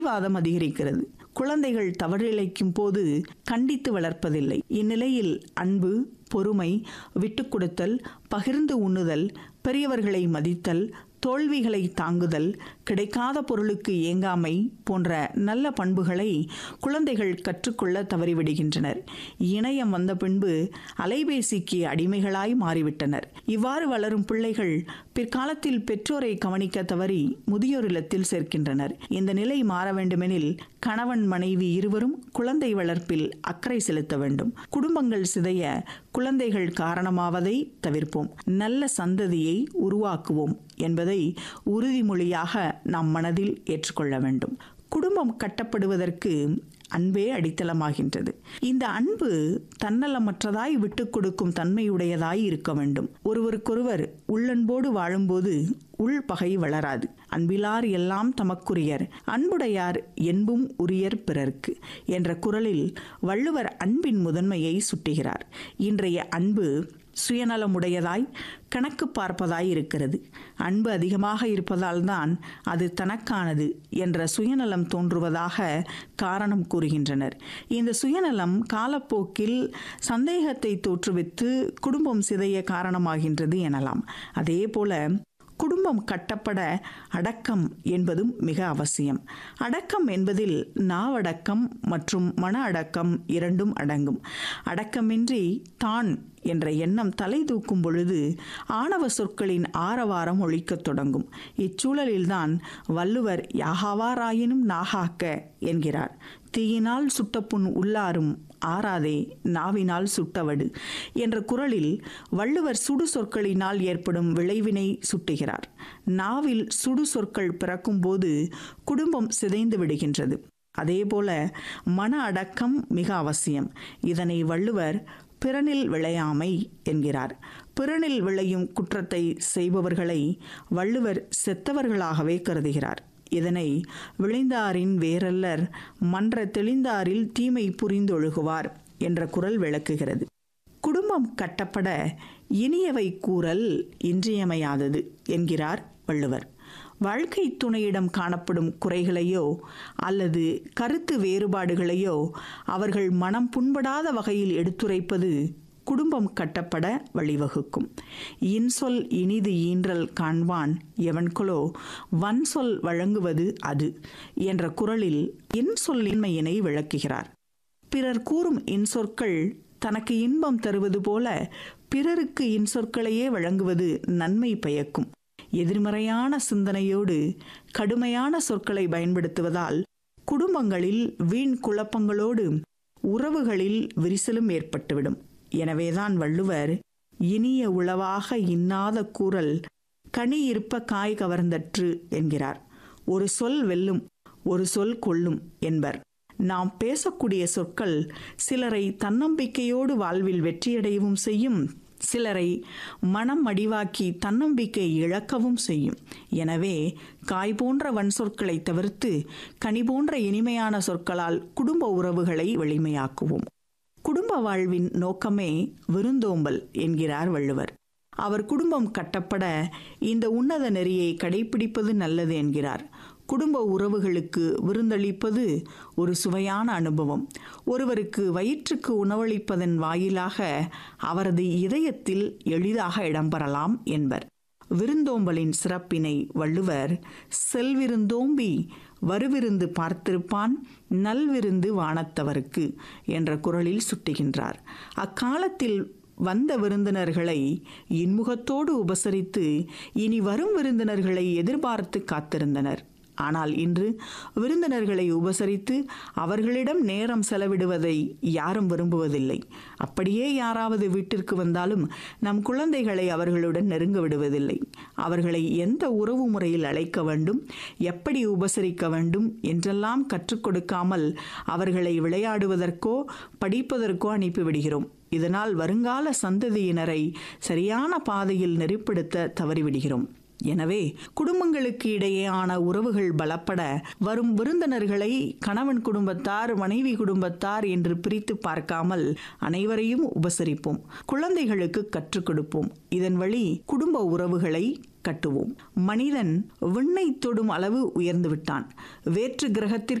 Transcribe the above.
வாதம் அதிகரிக்கிறது. குழந்தைகள் தவறிழைக்கும் போது கண்டித்து வளர்ப்பதில்லை. இந்நிலையில் அன்பு, பொறுமை, விட்டுக் கொடுத்தல், பகிர்ந்து உண்ணுதல், பெரியவர்களை மதித்தல், தோல்விகளை தாங்குதல், கிடைக்காத பொருளுக்கு ஏங்காமை போன்ற நல்ல பண்புகளை குழந்தைகள் கற்றுக்கொள்ள தவறிவிடுகின்றனர். இணையம் வந்த பின்பு அலைபேசிக்கு அடிமைகளாய் மாறிவிட்டனர். இவ்வாறு வளரும் பிள்ளைகள் பிற்காலத்தில் பெற்றோரை கவனிக்க தவறி முதியோர் இல்லத்தில் சேர்க்கின்றனர். இந்த நிலை மாற வேண்டுமெனில் கணவன் மனைவி இருவரும் குழந்தை வளர்ப்பில் அக்கறை செலுத்த வேண்டும். குடும்பங்கள் சிதைய குழந்தைகள் காரணமாவதை தவிர்ப்போம். நல்ல சந்ததியை உருவாக்குவோம் என்பதை உறுதிமொழியாக நாம் மனதில் ஏற்றுக்கொள்ள வேண்டும். குடும்பம் கட்டப்படுவதற்கு அன்பே அடித்தளமாகின்றது. இந்த அன்பு தன்னலமற்றதாய் விட்டுக் கொடுக்கும் தன்மையுடையதாய் இருக்க வேண்டும். ஒருவருக்கொருவர் உள்ளன்போடு வாழும்போது உள்பகை வளராது. அன்பிலார் எல்லாம் தமக்குரியர், அன்புடையார் என்பும் உரியர் பிறர்க்கு என்ற குறளில் வள்ளுவர் அன்பின் முதன்மையை சுட்டுகிறார். இன்றைய அன்பு சுயநலமுடையதாய் கணக்கு பார்ப்பதாய் இருக்கிறது. அன்பு அதிகமாக இருப்பதால் தான் அது தனக்கானது என்ற சுயநலம் தோன்றுவதாக காரணம் கூறுகின்றனர். இந்த சுயநலம் காலப்போக்கில் சந்தேகத்தை தோற்றுவித்து குடும்பம் சிதைய காரணமாகின்றது எனலாம். அதே போல குடும்பம் கட்டப்பட அடக்கம் என்பதும் மிக அவசியம். அடக்கம் என்பதில் நாவடக்கம் மற்றும் மன அடக்கம் இரண்டும் அடங்கும். அடக்கமின்றி தான் என்ற எண்ணம் தலை தூக்கும் பொழுது ஆணவ சொற்களின் ஆரவாரம் ஒழிக்கத் தொடங்கும். இச்சூழலில்தான் வள்ளுவர் யாகாவாராயினும் நாகாக்க என்கிறார். தீயினால் சுட்டப்புண் உள்ளாரும் ஆறாதே நாவினால் சுட்டவடு என்ற குறளில் வள்ளுவர் சுடு சொற்களினால் ஏற்படும் விளைவினை சுட்டுகிறார். நாவில் சுடு சொற்கள் பிறக்கும் போது குடும்பம் சிதைந்து விடுகின்றது. அதேபோல மன அடக்கம் மிக அவசியம். இதனை வள்ளுவர் பிறனில் விளையாமை என்கிறார். பிறனில் விளையும் குற்றத்தை செய்பவர்களை வள்ளுவர் செத்தவர்களாகவே கருதுகிறார். இதனை விளைந்தாரின் வேரல்லர் மன்ற தெளிந்தாரில் தீமை புரிந்தொழுகுவார் என்ற குறள் விளக்குகிறது. குடும்பம் கட்டப்பட இனியவை கூறல் இன்றியமையாதது என்கிறார் வள்ளுவர். வாழ்க்கை துணையிடம் காணப்படும் குறைகளையோ அல்லது கருத்து வேறுபாடுகளையோ அவர்கள் மனம் புண்படாத வகையில் எடுத்துரைப்பது குடும்பம் கட்டப்பட வழிவகுக்கும். இன்சொல் இனிது ஈன்றல் காண்பான் எவன்கொலோ வன்சொல் வழங்குவது அது என்ற குறளில் இன்சொல் இன்மையினை விளக்குகிறார். பிறர் கூறும் இன்சொற்கள் தனக்கு இன்பம் தருவது போல பிறருக்கு இன்சொற்களையே வழங்குவது நன்மை பயக்கும். எதிர்மறையான சிந்தனையோடு கடுமையான சொற்களை பயன்படுத்துவதால் குடும்பங்களில் வீண் குழப்பங்களோடு உறவுகளில் விரிசலும் ஏற்பட்டுவிடும். எனவேதான் வள்ளுவர் இனிய உளவாக இன்னாத கூறல் கனி இருப்ப காய் கவர்ந்தற்று என்கிறார். ஒரு சொல் வெல்லும், ஒரு சொல் கொல்லும் என்பர். நாம் பேசக்கூடிய சொற்கள் சிலரை தன்னம்பிக்கையோடு வாழ்வில் வெற்றியடையவும் செய்யும், சிலரை மனம் அடிவாக்கி தன்னம்பிக்கை இழக்கவும் செய்யும். எனவே காய் போன்ற வன் சொற்களை தவிர்த்து கனி போன்ற இனிமையான சொற்களால் குடும்ப உறவுகளை வலிமையாக்குவோம். குடும்ப வாழ்வின் நோக்கமே விருந்தோம்பல் என்கிறார் வள்ளுவர். அவர் குடும்பம் கட்டப்பட இந்த உன்னத நெறியை கடைபிடிப்பது நல்லது என்கிறார். குடும்ப உறவுகளுக்கு விருந்தளிப்பது ஒரு சுவையான அனுபவம். ஒருவருக்கு வயிற்றுக்கு உணவளிப்பதன் வாயிலாக அவரது இதயத்தில் எளிதாக இடம்பெறலாம் என்பர். விருந்தோம்பலின் சிறப்பினை வள்ளுவர் செல்விருந்தோம்பி வருவிருந்து பார்த்திருப்பான் நல்விருந்து வானத்தவர்க்கு என்ற குறளில் சுட்டுகின்றார். அக்காலத்தில் வந்த விருந்தினர்களை இன்முகத்தோடு உபசரித்து இனி வரும் விருந்தினர்களை எதிர்பார்த்து காத்திருந்தனர். ஆனால் இன்று விருந்தினர்களை உபசரித்து அவர்களிடம் நேரம் செலவிடுவதை யாரும் விரும்புவதில்லை. அப்படியே யாராவது வீட்டிற்கு வந்தாலும் நம் குழந்தைகளை அவர்களுடன் நெருங்க விடுவதில்லை. அவர்களை எந்த உறவு முறையில் அழைக்க வேண்டும், எப்படி உபசரிக்க வேண்டும் என்றெல்லாம் கற்றுக் கொடுக்காமல் அவர்களை விளையாடுவதற்கோ படிப்பதற்கோ அனுப்பிவிடுகிறோம். இதனால் வருங்கால சந்ததியினரை சரியான பாதையில் நெறிப்படுத்த தவறிவிடுகிறோம். எனவே குடும்பங்களுக்கு இடையேயான உறவுகள் பலப்பட வரும் விருந்தினர்களை கணவன் குடும்பத்தார், மனைவி குடும்பத்தார் என்று பிரித்து பார்க்காமல் அனைவரையும் உபசரிப்போம். குழந்தைகளுக்கு கற்றுக் கொடுப்போம். இதன் வழி குடும்ப உறவுகளை கட்டுவோம். மனிதன் விண்ணை தொடும் அளவு உயர்ந்து விட்டான். வேற்று கிரகத்திற்கு